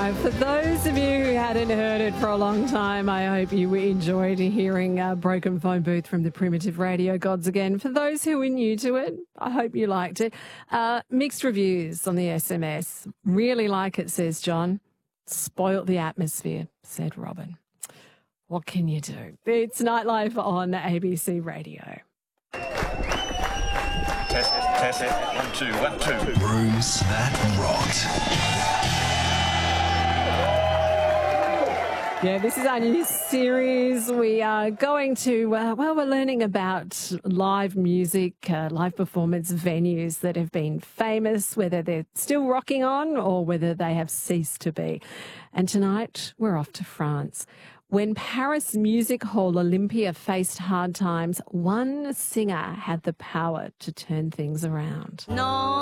For those of you who hadn't heard it for a long time, I hope you enjoyed hearing Broken Phone Booth from the Primitive Radio Gods again. For those who are new to it, I hope you liked it. Mixed reviews on the SMS. Really like it, says John. Spoilt the atmosphere, said Robin. What can you do? It's Nightlife on ABC Radio. Test. 1, 2, 1, 2. Rooms that rot. Yeah, this is our new series. We are going to, we're learning about live music, live performance venues that have been famous, whether they're still rocking on or whether they have ceased to be. And tonight, we're off to France. When Paris Music Hall Olympia faced hard times, one singer had the power to turn things around. No.